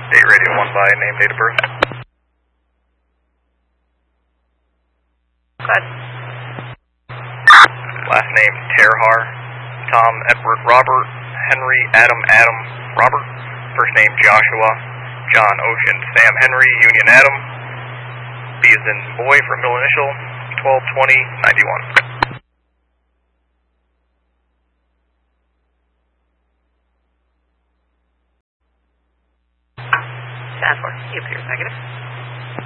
State radio 1 by name, date of birth. Good. Last name, Terhar. Tom, Edward, Robert, Henry, Adam, Robert. First name, Joshua. John, Ocean, Sam, Henry, Union, Adam. B as in boy for middle initial, 122091. Stand for. You appear negative.